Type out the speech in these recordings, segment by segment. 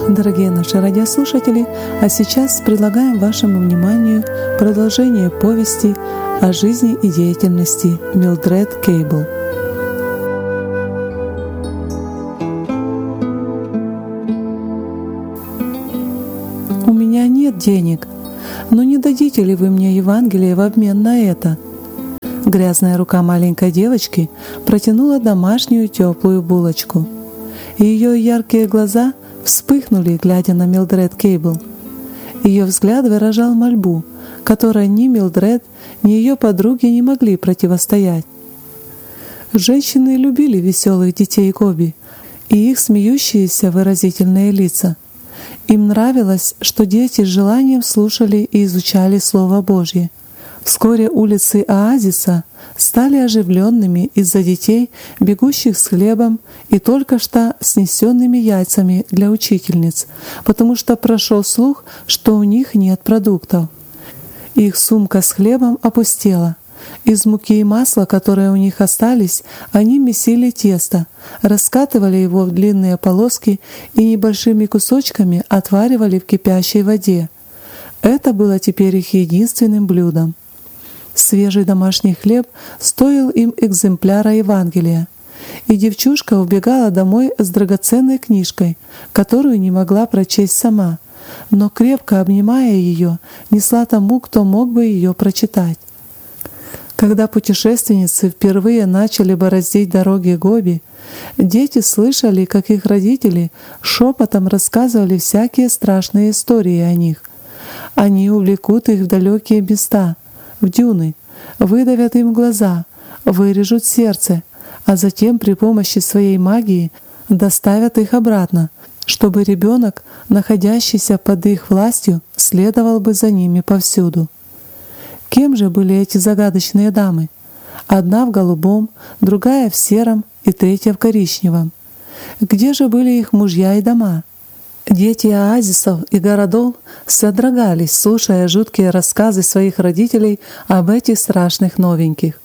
Дорогие наши радиослушатели, а сейчас предлагаем вашему вниманию продолжение повести о жизни и деятельности Милдред Кейбл. «У меня нет денег, но не дадите ли вы мне Евангелие в обмен на это?» Грязная рука маленькой девочки протянула домашнюю теплую булочку. Ее яркие глаза вспыхнули, глядя на Милдред Кейбл. Ее взгляд выражал мольбу, которой ни Милдред, ни ее подруги не могли противостоять. Женщины любили веселых детей Гоби и их смеющиеся выразительные лица. Им нравилось, что дети с желанием слушали и изучали Слово Божье. Вскоре улицы оазиса стали оживленными из-за детей, бегущих с хлебом и только что снесенными яйцами для учительниц, потому что прошел слух, что у них нет продуктов. Их сумка с хлебом опустела. Из муки и масла, которые у них остались, они месили тесто, раскатывали его в длинные полоски и небольшими кусочками отваривали в кипящей воде. Это было теперь их единственным блюдом. Свежий домашний хлеб стоил им экземпляра Евангелия, и девчушка убегала домой с драгоценной книжкой, которую не могла прочесть сама, но, крепко обнимая ее, несла тому, кто мог бы ее прочитать. Когда путешественницы впервые начали бороздить дороги Гоби, дети слышали, как их родители шепотом рассказывали всякие страшные истории о них. Они увлекут их в далекие места, в дюны, выдавят им глаза, вырежут сердце, а затем при помощи своей магии доставят их обратно, чтобы ребенок, находящийся под их властью, следовал бы за ними повсюду. Кем же были эти загадочные дамы? Одна в голубом, другая в сером и третья в коричневом. Где же были их мужья и дома? Дети оазисов и городов содрогались, слушая жуткие рассказы своих родителей об этих страшных новеньких.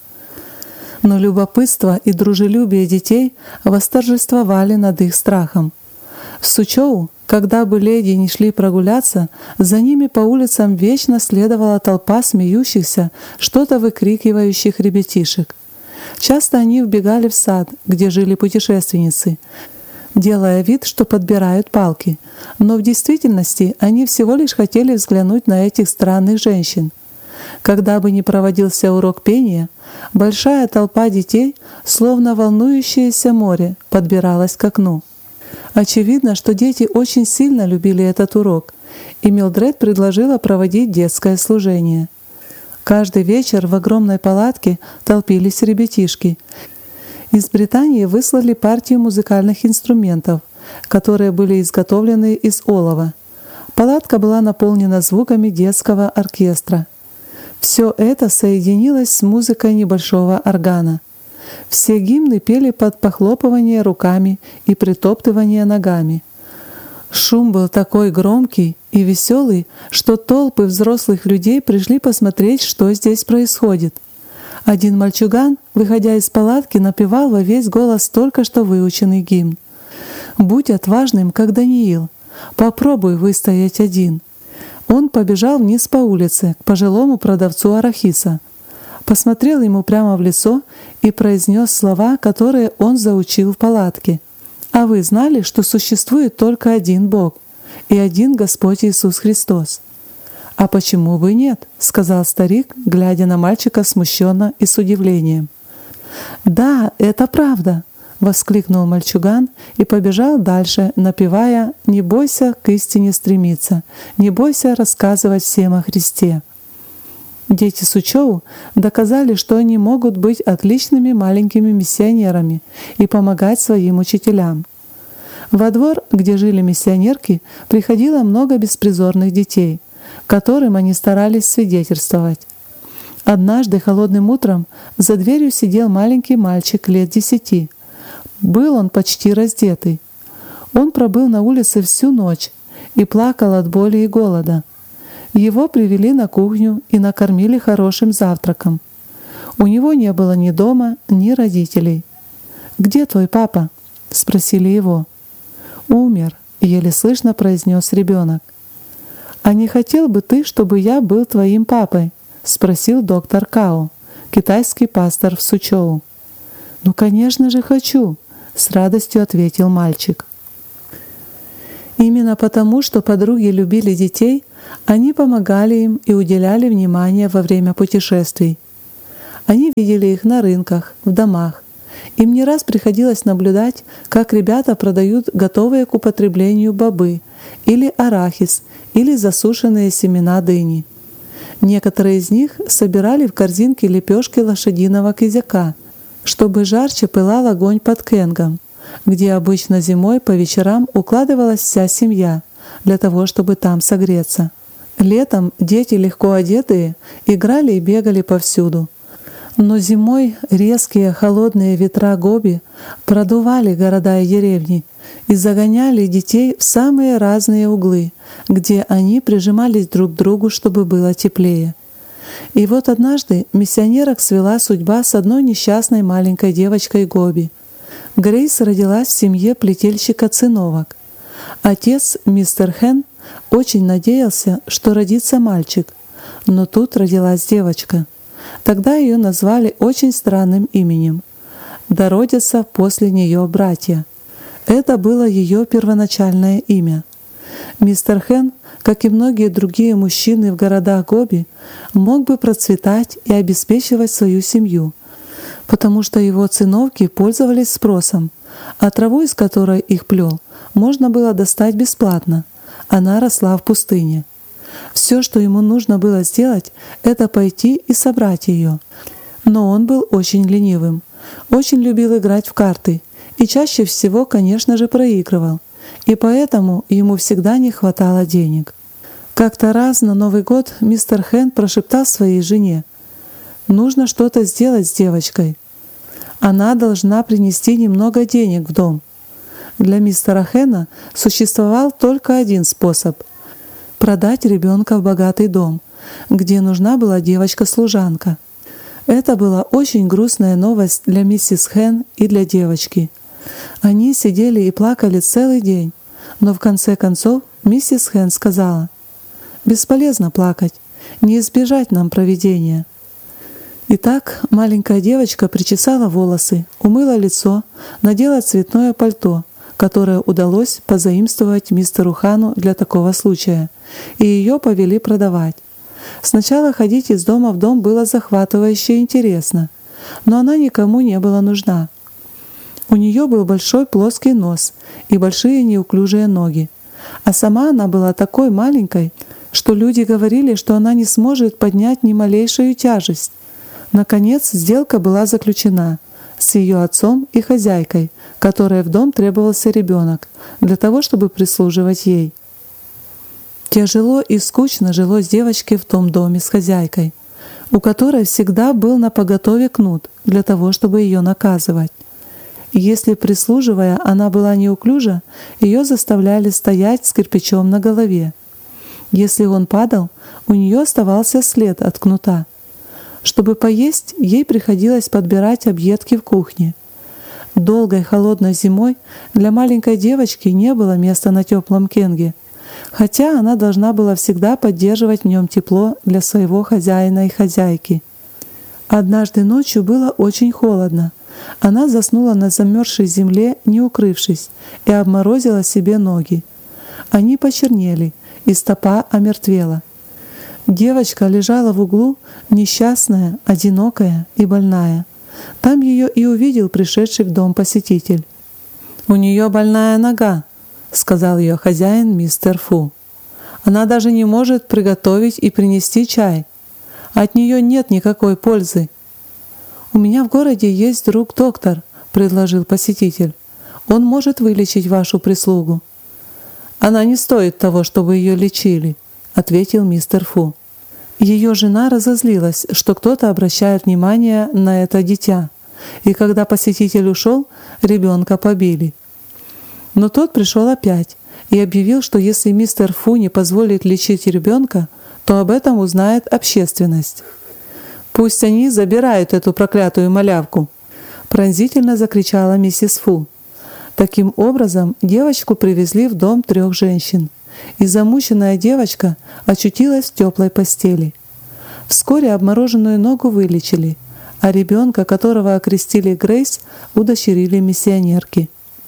Но любопытство и дружелюбие детей восторжествовали над их страхом. В Сучоу, когда бы леди не шли прогуляться, за ними по улицам вечно следовала толпа смеющихся, что-то выкрикивающих ребятишек. Часто они вбегали в сад, где жили путешественницы, делая вид, что подбирают палки, но в действительности они всего лишь хотели взглянуть на этих странных женщин. Когда бы ни проводился урок пения, большая толпа детей, словно волнующееся море, подбиралась к окну. Очевидно, что дети очень сильно любили этот урок, и Милдред предложила проводить детское служение. Каждый вечер в огромной палатке толпились ребятишки. Из Британии выслали партию музыкальных инструментов, которые были изготовлены из олова. Палатка была наполнена звуками детского оркестра. Все это соединилось с музыкой небольшого органа. Все гимны пели под похлопывание руками и притоптывание ногами. Шум был такой громкий и веселый, что толпы взрослых людей пришли посмотреть, что здесь происходит. Один мальчуган, выходя из палатки, напевал во весь голос только что выученный гимн. «Будь отважным, как Даниил, попробуй выстоять один». Он побежал вниз по улице к пожилому продавцу арахиса, посмотрел ему прямо в лицо и произнес слова, которые он заучил в палатке. «А вы знали, что существует только один Бог и один Господь Иисус Христос?» «А почему бы нет?» — сказал старик, глядя на мальчика смущенно и с удивлением. «Да, это правда!» — воскликнул мальчуган и побежал дальше, напевая «Не бойся к истине стремиться, не бойся рассказывать всем о Христе». Дети Сучоу доказали, что они могут быть отличными маленькими миссионерами и помогать своим учителям. Во двор, где жили миссионерки, приходило много беспризорных детей, которым они старались свидетельствовать. Однажды холодным утром за дверью сидел маленький мальчик лет 10. Был он почти раздетый. Он пробыл на улице всю ночь и плакал от боли и голода. Его привели на кухню и накормили хорошим завтраком. У него не было ни дома, ни родителей. «Где твой папа?» — спросили его. «Умер, еле слышно произнес ребенок. «А не хотел бы ты, чтобы я был твоим папой?» — спросил доктор Као, китайский пастор в Сучоу. «Ну, конечно же, хочу!» — с радостью ответил мальчик. Именно потому, что подруги любили детей, они помогали им и уделяли внимание во время путешествий. Они видели их на рынках, в домах. Им не раз приходилось наблюдать, как ребята продают готовые к употреблению бобы или арахис, или засушенные семена дыни. Некоторые из них собирали в корзинки лепешки лошадиного кизяка, чтобы жарче пылал огонь под кенгом, где обычно зимой по вечерам укладывалась вся семья, для того, чтобы там согреться. Летом дети, легко одетые, играли и бегали повсюду. Но зимой резкие холодные ветра Гоби продували города и деревни и загоняли детей в самые разные углы, где они прижимались друг к другу, чтобы было теплее. И вот однажды миссионерок свела судьба с одной несчастной маленькой девочкой Гоби. Грейс родилась в семье плетельщика циновок. Отец, мистер Хэн, очень надеялся, что родится мальчик, но тут родилась девочка. Тогда ее назвали очень странным именем. Да родятся после нее братья. Это было ее первоначальное имя. Мистер Хэн, как и многие другие мужчины в городах Гоби, мог бы процветать и обеспечивать свою семью, потому что его циновки пользовались спросом, а траву, из которой их плел, можно было достать бесплатно. Она росла в пустыне. Все, что ему нужно было сделать, это пойти и собрать ее. Но он был очень ленивым, очень любил играть в карты и чаще всего, конечно же, проигрывал, и поэтому ему всегда не хватало денег. Как-то раз на Новый год мистер Хэн прошептал своей жене: «Нужно что-то сделать с девочкой. Она должна принести немного денег в дом». Для мистера Хэна существовал только один способ — продать ребенка в богатый дом, где нужна была девочка-служанка. Это была очень грустная новость для миссис Хэн и для девочки. Они сидели и плакали целый день, но в конце концов миссис Хэн сказала: «Бесполезно плакать, не избежать нам провидения». Итак, маленькая девочка причесала волосы, умыла лицо, надела цветное пальто, которое удалось позаимствовать мистеру Хану для такого случая, и ее повели продавать. Сначала ходить из дома в дом было захватывающе интересно, но она никому не была нужна. У нее был большой плоский нос и большие неуклюжие ноги, а сама она была такой маленькой, что люди говорили, что она не сможет поднять ни малейшую тяжесть. Наконец, сделка была заключена с ее отцом и хозяйкой, которой в дом требовался ребенок, для того, чтобы прислуживать ей. Тяжело и скучно жилось девочке в том доме с хозяйкой, у которой всегда был напоготове кнут для того, чтобы ее наказывать. И если, прислуживая, она была неуклюжа, ее заставляли стоять с кирпичом на голове. Если он падал, у нее оставался след от кнута. Чтобы поесть, ей приходилось подбирать объедки в кухне. Долгой холодной зимой для маленькой девочки не было места на теплом кенге, хотя она должна была всегда поддерживать в нем тепло для своего хозяина и хозяйки. Однажды ночью было очень холодно. Она заснула на замерзшей земле, не укрывшись, и обморозила себе ноги. Они почернели, и стопа омертвела. Девочка лежала в углу, несчастная, одинокая и больная. Там ее и увидел пришедший в дом посетитель. «У нее больная нога», — сказал ее хозяин мистер Фу. «Она даже не может приготовить и принести чай. От нее нет никакой пользы». «У меня в городе есть друг-доктор», — предложил посетитель. «Он может вылечить вашу прислугу». «Она не стоит того, чтобы ее лечили», — ответил мистер Фу. Ее жена разозлилась, что кто-то обращает внимание на это дитя, и когда посетитель ушел, ребенка побили. Но тот пришел опять и объявил, что если мистер Фу не позволит лечить ребенка, то об этом узнает общественность. «Пусть они забирают эту проклятую малявку!» — пронзительно закричала миссис Фу. Таким образом, девочку привезли в дом 3 женщин, и замученная девочка очутилась в теплой постели. Вскоре обмороженную ногу вылечили, а ребенка, которого окрестили Грейс, удочерили миссионерки.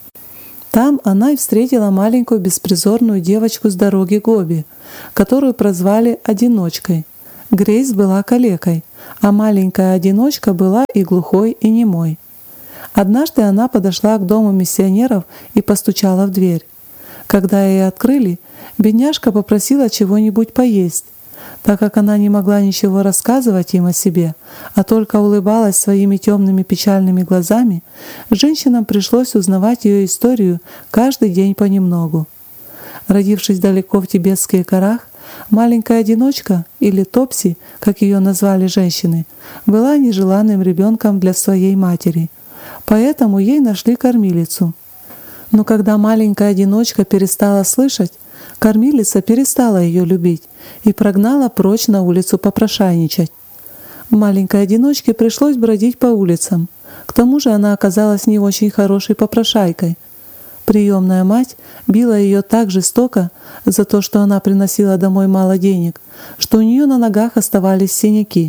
Там она и встретила маленькую беспризорную девочку с дороги Гоби, которую прозвали «Одиночкой». Грейс была калекой, а маленькая одиночка была и глухой, и немой. Однажды она подошла к дому миссионеров и постучала в дверь. Когда ей открыли, бедняжка попросила чего-нибудь поесть. Так как она не могла ничего рассказывать им о себе, а только улыбалась своими темными печальными глазами, женщинам пришлось узнавать ее историю каждый день понемногу. Родившись далеко в тибетских горах, маленькая одиночка, или Топси, как ее назвали женщины, была нежеланным ребенком для своей матери, поэтому ей нашли кормилицу. Но когда маленькая одиночка перестала слышать, кормилица перестала ее любить и прогнала прочь на улицу попрошайничать. Маленькой одиночке пришлось бродить по улицам. К тому же она оказалась не очень хорошей попрошайкой. Приемная мать била ее так жестоко за то, что она приносила домой мало денег, что у нее на ногах оставались синяки.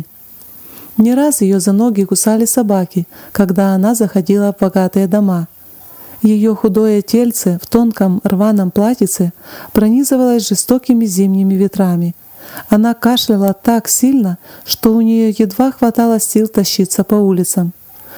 Не раз ее за ноги кусали собаки, когда она заходила в богатые дома. Ее худое тельце в тонком рваном платьице пронизывалось жестокими зимними ветрами. Она кашляла так сильно, что у нее едва хватало сил тащиться по улицам.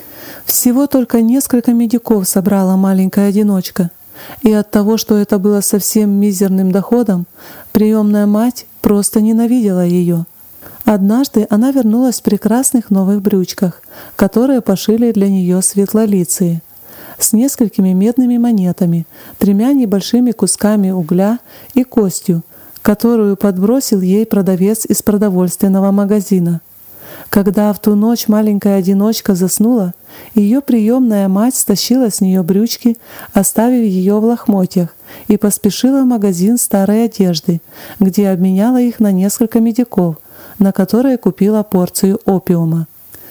Всего только несколько медиков собрала маленькая одиночка, и от того, что это было совсем мизерным доходом, приемная мать просто ненавидела ее. Однажды она вернулась в прекрасных новых брючках, которые пошили для нее светлолицые, с несколькими медными монетами, 3 небольшими кусками угля и костью, которую подбросил ей продавец из продовольственного магазина. Когда в ту ночь маленькая одиночка заснула, ее приемная мать стащила с нее брючки, оставив ее в лохмотьях, и поспешила в магазин старой одежды, где обменяла их на несколько медиков, на которые купила порцию опиума.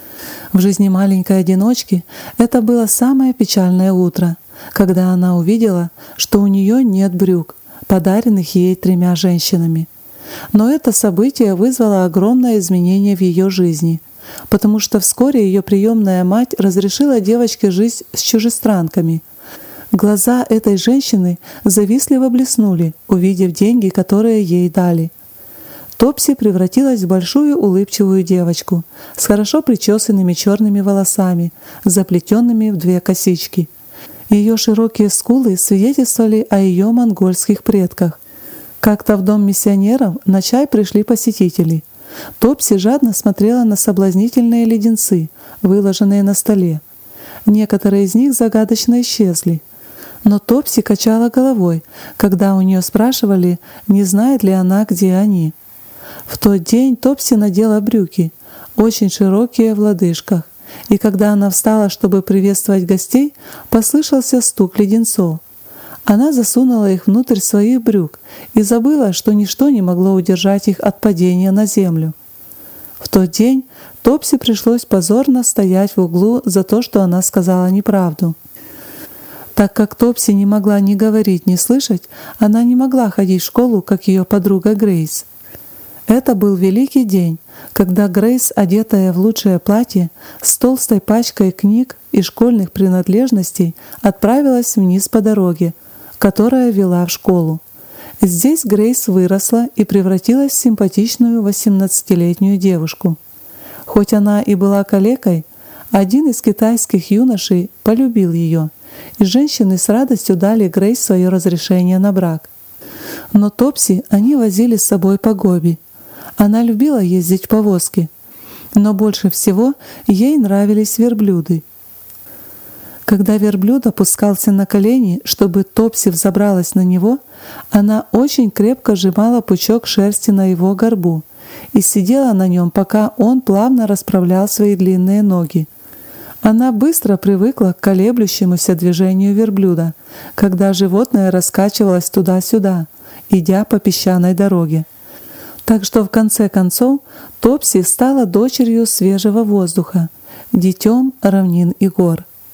В жизни маленькой одиночки это было самое печальное утро, когда она увидела, что у нее нет брюк, подаренных ей 3 женщинами. Но это событие вызвало огромное изменение в ее жизни, потому что вскоре ее приемная мать разрешила девочке жить с чужестранками. Глаза этой женщины завистливо блеснули, увидев деньги, которые ей дали. Топси превратилась в большую улыбчивую девочку с хорошо причесанными черными волосами, заплетенными в 2 косички. Ее широкие скулы свидетельствовали о ее монгольских предках. Как-то в дом миссионеров на чай пришли посетители. Топси жадно смотрела на соблазнительные леденцы, выложенные на столе. Некоторые из них загадочно исчезли. Но Топси качала головой, когда у нее спрашивали, не знает ли она, где они. В тот день Топси надела брюки, очень широкие в лодыжках, и когда она встала, чтобы приветствовать гостей, послышался стук леденцов. Она засунула их внутрь своих брюк и забыла, что ничто не могло удержать их от падения на землю. В тот день Топси пришлось позорно стоять в углу за то, что она сказала неправду. Так как Топси не могла ни говорить, ни слышать, она не могла ходить в школу, как ее подруга Грейс. Это был великий день, когда Грейс, одетая в лучшее платье, с толстой пачкой книг и школьных принадлежностей, отправилась вниз по дороге, которая вела в школу. Здесь Грейс выросла и превратилась в симпатичную 18-летнюю девушку. Хоть она и была калекой, один из китайских юношей полюбил ее, и женщины с радостью дали Грейс свое разрешение на брак. Но Топси они возили с собой по Гоби. Она любила ездить в повозке, но больше всего ей нравились верблюды. Когда верблюд опускался на колени, чтобы Топси взобралась на него, она очень крепко сжимала пучок шерсти на его горбу и сидела на нем, пока он плавно расправлял свои длинные ноги. Она быстро привыкла к колеблющемуся движению верблюда, когда животное раскачивалось туда-сюда, идя по песчаной дороге. Так что в конце концов Топси стала дочерью свежего воздуха, детем равнин и гор.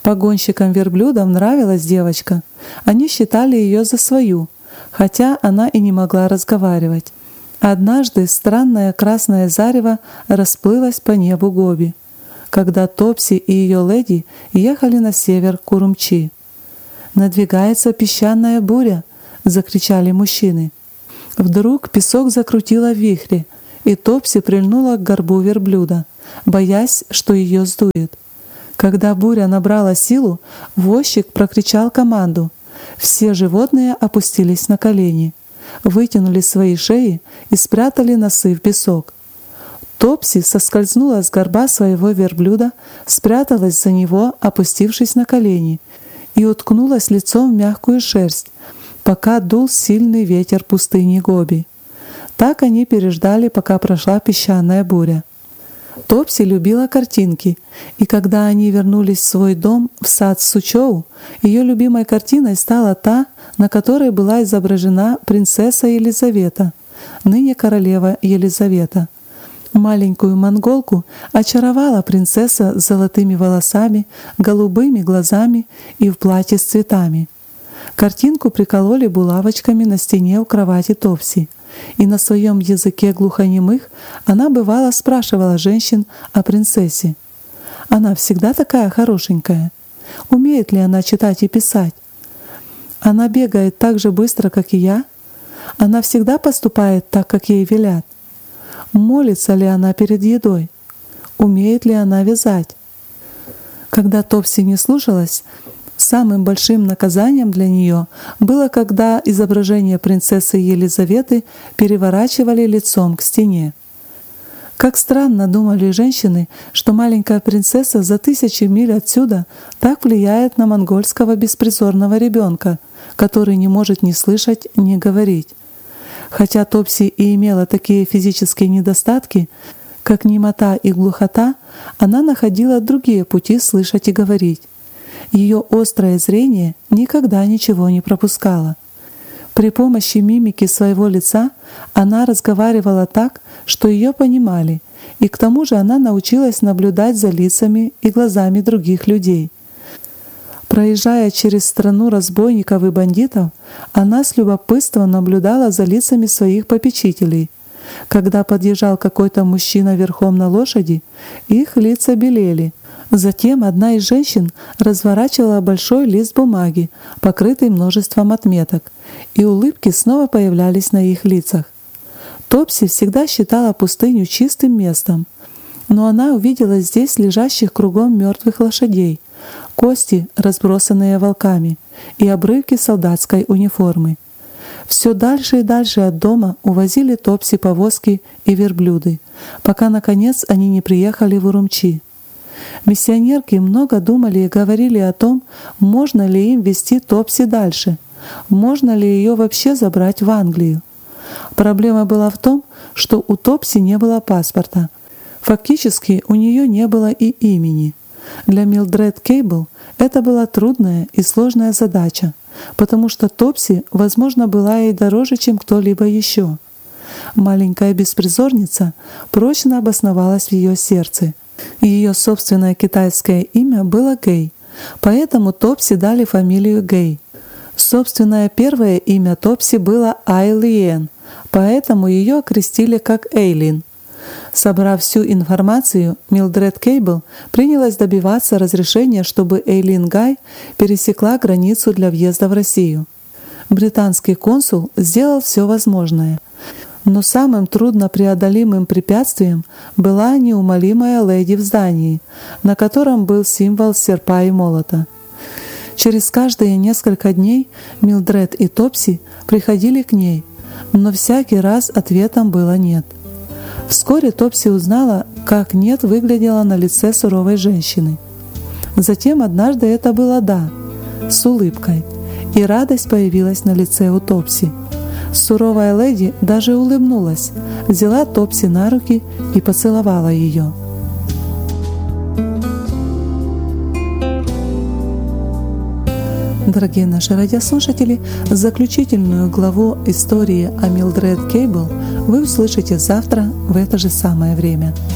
Погонщикам верблюдов нравилась девочка. Они считали ее за свою, хотя она и не могла разговаривать. Однажды странное красное зарево расплылось по небу Гоби, когда Топси и ее леди ехали на север к Урумчи. «Надвигается песчаная буря!» — закричали мужчины. Вдруг песок закрутило в вихре, и Топси прильнула к горбу верблюда, боясь, что ее сдует. Когда буря набрала силу, возчик прокричал команду. Все животные опустились на колени, вытянули свои шеи и спрятали носы в песок. Топси соскользнула с горба своего верблюда, спряталась за него, опустившись на колени, и уткнулась лицом в мягкую шерсть, пока дул сильный ветер пустыни Гоби. Так они переждали, пока прошла песчаная буря. Топси любила картинки, и когда они вернулись в свой дом в сад Сучоу, ее любимой картиной стала та, на которой была изображена принцесса Елизавета, ныне королева Елизавета. Маленькую монголку очаровала принцесса с золотыми волосами, голубыми глазами и в платье с цветами. Картинку прикололи булавочками на стене у кровати Топси, и на своем языке глухонемых она бывало спрашивала женщин о принцессе. Она всегда такая хорошенькая. Умеет ли она читать и писать? Она бегает так же быстро, как и я? Она всегда поступает так, как ей велят? Молится ли она перед едой? Умеет ли она вязать? Когда Топси не слушалась, самым большим наказанием для нее было, когда изображение принцессы Елизаветы переворачивали лицом к стене. Как странно думали женщины, что маленькая принцесса за 1000 миль отсюда так влияет на монгольского беспризорного ребенка, который не может ни слышать, ни говорить. Хотя Топси и имела такие физические недостатки, как немота и глухота, она находила другие пути слышать и говорить. Ее острое зрение никогда ничего не пропускало. При помощи мимики своего лица она разговаривала так, что ее понимали, и к тому же она научилась наблюдать за лицами и глазами других людей. Проезжая через страну разбойников и бандитов, она с любопытством наблюдала за лицами своих попечителей. Когда подъезжал какой-то мужчина верхом на лошади, их лица белели. Затем одна из женщин разворачивала большой лист бумаги, покрытый множеством отметок, и улыбки снова появлялись на их лицах. Топси всегда считала пустыню чистым местом, но она увидела здесь лежащих кругом мертвых лошадей, кости, разбросанные волками, и обрывки солдатской униформы. Все дальше и дальше от дома увозили Топси повозки и верблюды, пока, наконец, они не приехали в Урумчи. Миссионерки много думали и говорили о том, можно ли им везти Топси дальше, можно ли ее вообще забрать в Англию. Проблема была в том, что у Топси не было паспорта. Фактически у нее не было и имени. Для Милдред Кейбл это была трудная и сложная задача, потому что Топси, возможно, была ей дороже, чем кто-либо еще. Маленькая беспризорница прочно обосновалась в ее сердце. Ее собственное китайское имя было Гэй, поэтому Топси дали фамилию Гэй. Собственное первое имя Топси было Айлиен, поэтому ее окрестили как Эйлин. Собрав всю информацию, Милдред Кейбл принялась добиваться разрешения, чтобы Эйлин Гай пересекла границу для въезда в Россию. Британский консул сделал все возможное, но самым труднопреодолимым препятствием была неумолимая леди в здании, на котором был символ серпа и молота. Через каждые несколько дней Милдред и Топси приходили к ней, но всякий раз ответом было «нет». Вскоре Топси узнала, как «нет» выглядело на лице суровой женщины. Затем однажды это было «да» с улыбкой, и радость появилась на лице у Топси. Суровая леди даже улыбнулась, взяла Топси на руки и поцеловала ее. Дорогие наши радиослушатели, заключительную главу истории о Милдред Кейбл вы услышите завтра в это же самое время.